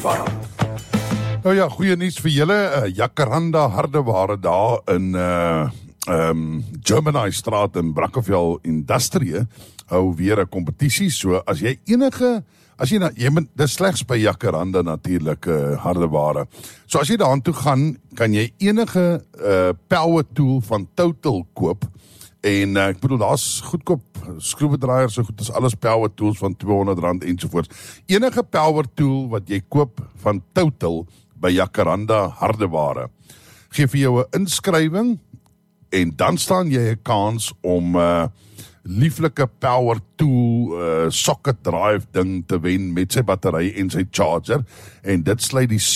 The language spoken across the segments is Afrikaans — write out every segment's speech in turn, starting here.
Nou ja, goeie nuus vir julle, Jacaranda Hardeware daar in Gemini Straat in Brackenfell Industrie hou weer 'n kompetisie, so as jy dis slegs by Jacaranda natuurlik hardeware. So as jy daaraan toe gaan, kan jy enige power tool van Total koop. En ek bedoel, daar's goedkoop skroewedraaiers, so goed as alles power tools van R200 ensovoorts. Enige power tool wat jy koop van Total by Jacaranda Hardeware, gee vir jou 'n inskrywing en dan staan jy 'n kans om lieflike power tool socket drive ding te wen met sy battery en sy charger, en dit sluit die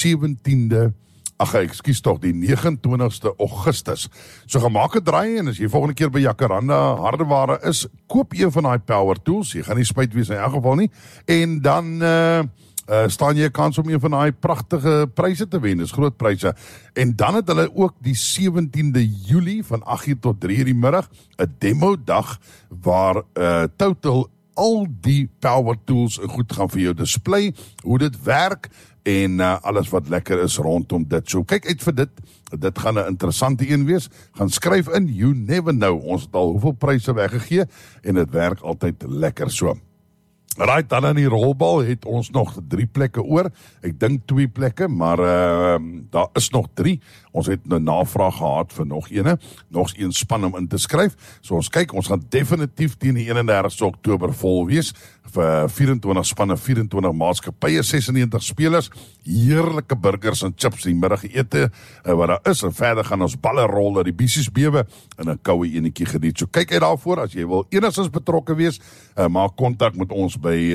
29ste Augustus. So gaan maak 'n draai, en as jy volgende keer by Jacaranda Hardeware is, koop een van die power tools, jy gaan nie spyt wees in elk geval nie, en dan staan jy 'n kans om een van die pragtige pryse te wen, is groot pryse. En dan het hulle ook die 17de Julie van 8:00 tot 3:00 die middag 'n demo dag waar Total al die power tools goed gaan vir jou display, hoe dit werk en alles wat lekker is rondom dit. So kyk uit vir dit gaan 'n interessante een wees. Gaan skryf in, you never know. Ons het al hoeveel pryse weggegee en dit werk altyd lekker so. Right, dan in die rolbal het ons nog 3 plekke oor. Ek dink 2 plekke, maar daar is nog 3. Ons het 'n navraag gehad vir nog een span om in te skryf. So ons kyk, ons gaan definitief teen die 31ste Oktober vol wees. Vir 24 spanne, 24 maatskappye, 96 spelers, heerlike burgers en chips, die middagete wat daar is, en verder gaan ons balle rol dat die bissies bewe en 'n koue enetjie geniet. So kyk uit daarvoor, as jy wil enigstens betrokke wees, maak kontak met ons by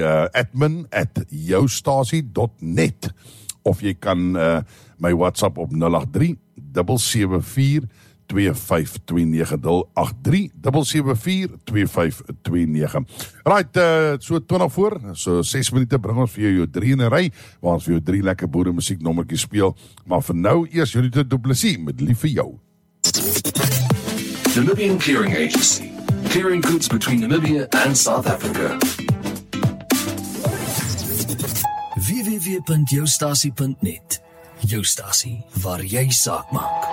admin@joustasie.net, of jy kan my WhatsApp op 083 774 2529 083 774 2529. Right, so 20 voor, so 6 minute bring ons vir jou 3 in 'n ry, waar ons vir jou 3 lekker boere musieknommertjies speel, maar vir nou eers Jonita Du Plessis met Lief vir jou. Namibian Clearing Agency, clearing goods between Namibia and South Africa. www.joustasie.net. Jou stasie waar jy saak maak.